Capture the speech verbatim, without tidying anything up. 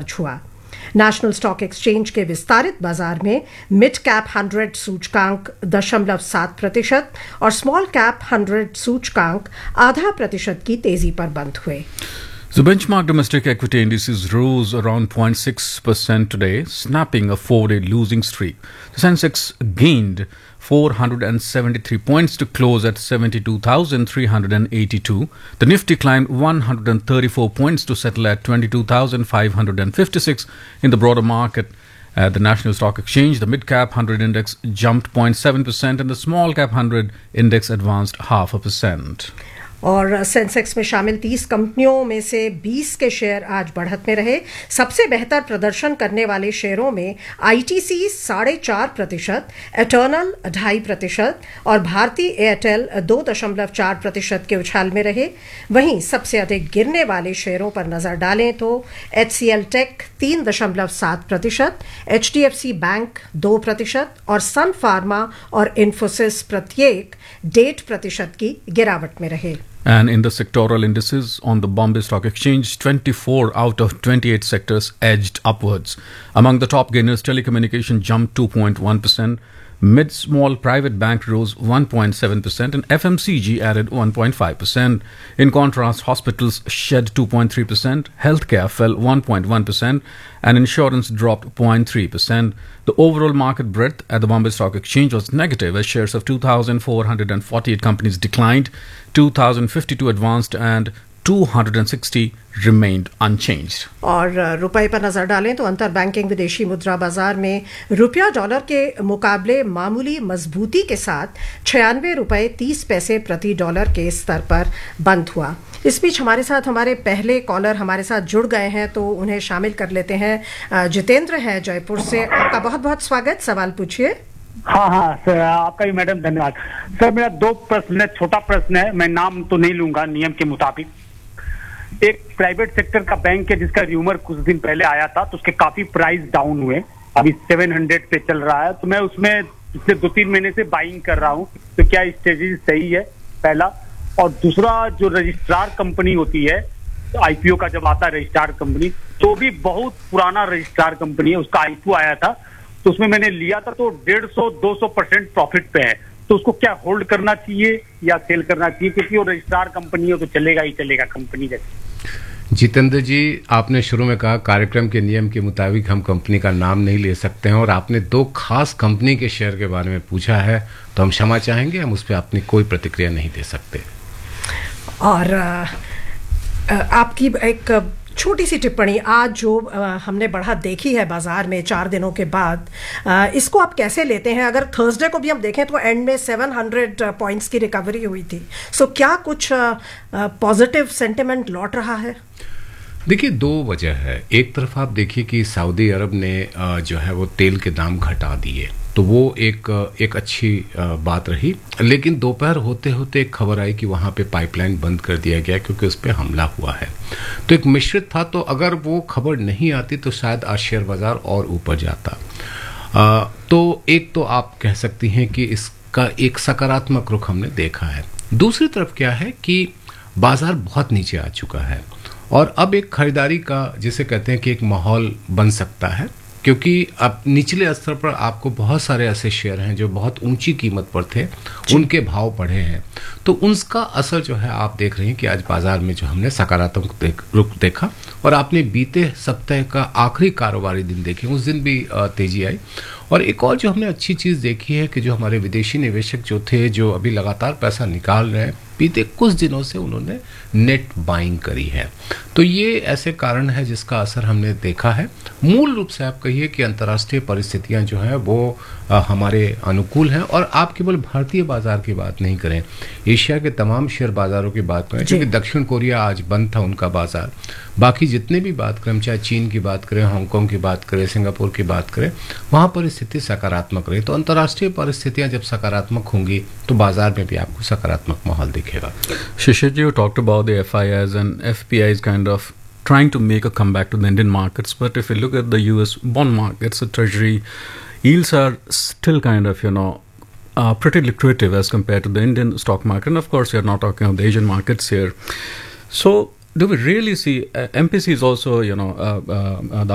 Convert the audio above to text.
दर्ज हुआ। National stock exchange के विस्तारित बाजार में मिड कैप हंड्रेड सूचकांक दशमलव सात प्रतिशत और स्मॉल कैप हंड्रेड सूचकांक आधा प्रतिशत की तेजी पर बंद हुए। The benchmark domestic equity indices rose around zero point six percent today, snapping a four-day losing streak. The Sensex gained four hundred seventy-three points to close at seventy-two thousand three hundred eighty-two. The Nifty climbed one hundred thirty-four points to settle at twenty-two thousand five hundred fifty-six. In the broader market, at the National Stock Exchange, the mid-cap one hundred index jumped zero point seven percent and the small-cap one hundred index advanced half a percent. और Sensex में शामिल तीस कंपनियों में से बीस के share आज बढ़त में रहे। सबसे बेहतर प्रदर्शन करने वाले शेयरों में आईटीसी साढ़े चार प्रतिशत, एटर्नल ढाई प्रतिशत और भारतीय एयरटेल दो दशमलव चार प्रतिशत के उछाल में रहे। वहीं सबसे अधिक गिरने वाले शेयरों पर नजर डालें तो एचसीएल टेक तीन दशमलव सात प्रतिशत, एचडीएफसी बैंक दो प्रतिशत और सन फार्मा और इन्फोसिस प्रत्येक डेढ़ प्रतिशत की गिरावट में रहे। And in the sectoral indices on the Bombay Stock Exchange, twenty-four out of twenty-eight sectors edged upwards. Among the top gainers, telecommunication jumped two point one percent, mid-small private bank rose one point seven percent and F M C G added one point five percent. In contrast, hospitals shed two point three percent, healthcare fell one point one percent and insurance dropped zero point three percent. The overall market breadth at the Bombay Stock Exchange was negative as shares of two thousand four hundred forty-eight companies declined, two thousand fifty-two advanced and two hundred sixty remained unchanged. और रुपए पर नजर डालें तो अंतर banking विदेशी मुद्रा बाजार में रुपया डॉलर के मुकाबले मामूली मजबूती के साथ छियानवे रुपए तीस पैसे प्रति डॉलर के स्तर पर बंद हुआ। इस बीच हमारे साथ हमारे पहले कॉलर हमारे साथ जुड़ गए हैं तो उन्हें शामिल कर लेते हैं। जितेंद्र है जयपुर से, आपका बहुत बहुत स्वागत, सवाल पूछिए। हाँ हाँ सर, आपका भी मैडम धन्यवाद। सर मेरा दो प्रश्न है, छोटा प्रश्न है, मैं नाम तो नहीं लूंगा नियम के मुताबिक। एक प्राइवेट सेक्टर का बैंक है जिसका र्यूमर कुछ दिन पहले आया था तो उसके काफी प्राइस डाउन हुए, अभी सात सौ पे चल रहा है, तो मैं उसमें पिछले दो तीन महीने से बाइंग कर रहा हूँ, तो क्या स्ट्रेटेजी सही है? पहला। और दूसरा, जो रजिस्ट्रार कंपनी होती है आईपीओ का जब आता है रजिस्ट्रार कंपनी, तो भी बहुत पुराना रजिस्ट्रार कंपनी है, उसका आईपीओ आया था तो उसमें मैंने लिया था तो डेढ़ सौ दो सौ परसेंट प्रॉफिट पे है, तो उसको क्या होल्ड करना चाहिए या सेल करना चाहिए? क्योंकि वो रजिस्ट्रार कंपनी है तो चलेगा ही चलेगा कंपनी जैसे। जितेंद्र जी, आपने शुरू में कहा कार्यक्रम के नियम के मुताबिक हम कंपनी का नाम नहीं ले सकते हैं और आपने दो खास कंपनी के शेयर के बारे में पूछा है तो हम क्षमा चाहेंगे, हम उस पर अपनी कोई प्रतिक्रिया नहीं दे सकते। और आपकी एक छोटी सी टिप्पणी, आज जो हमने बढ़त देखी है बाजार में चार दिनों के बाद, इसको आप कैसे लेते हैं? अगर थर्सडे को भी हम देखें तो एंड में सात सौ पॉइंट्स की रिकवरी हुई थी, सो क्या कुछ पॉजिटिव सेंटिमेंट लौट रहा है? देखिए, दो वजह है। एक तरफ आप देखिए कि सऊदी अरब ने जो है वो तेल के दाम घटा दिए, तो वो एक एक अच्छी बात रही, लेकिन दोपहर होते होते एक खबर आई कि वहाँ पे पाइपलाइन बंद कर दिया गया क्योंकि उस पर हमला हुआ है। तो एक मिश्रित था, तो अगर वो खबर नहीं आती तो शायद आज शेयर बाजार और ऊपर जाता। आ, तो एक तो आप कह सकती हैं कि इसका एक सकारात्मक रुख हमने देखा है। दूसरी तरफ क्या है कि बाजार बहुत नीचे आ चुका है और अब एक खरीदारी का, जिसे कहते हैं कि एक माहौल बन सकता है, क्योंकि अब निचले स्तर पर आपको बहुत सारे ऐसे शेयर हैं जो बहुत ऊंची कीमत पर थे, उनके भाव बढ़े हैं, तो उसका असर जो है आप देख रहे हैं कि आज बाजार में जो हमने सकारात्मक देख, रुख देखा। और आपने बीते सप्ताह का आखिरी कारोबारी दिन देखे, उस दिन भी तेजी आई। और एक और जो हमने अच्छी चीज़ देखी है कि जो हमारे विदेशी निवेशक जो थे, जो अभी लगातार पैसा निकाल रहे हैं, बीते कुछ दिनों से उन्होंने नेट बाइंग करी है, तो ये ऐसे कारण है जिसका असर हमने देखा है। मूल रूप से आप कहिए कि अंतर्राष्ट्रीय परिस्थितियां जो हैं वो आ, हमारे अनुकूल हैं। और आप केवल भारतीय बाजार की बात नहीं करें, एशिया के तमाम शेयर बाजारों की बात करें, क्योंकि दक्षिण कोरिया आज बंद था उनका बाजार, बाकी जितने भी बात करें, चाहे चीन की बात करें, हांगकांग की बात करें, सिंगापुर की बात करें, वहाँ परिस्थिति सकारात्मक रही। तो अंतर्राष्ट्रीय परिस्थितियां जब सकारात्मक होंगी तो बाजार में भी आपको सकारात्मक माहौल दिखेगा। Shishir ji, you talked about the F I Is and F P Is kind of trying to make a comeback to the Indian markets, but if you look at the U S bond markets, the treasury yields are still kind of, you know, uh, pretty lucrative as compared to the Indian stock market. And of course, you're not talking of the Asian markets here. So do we really see, uh, M P C is also, you know, uh, uh,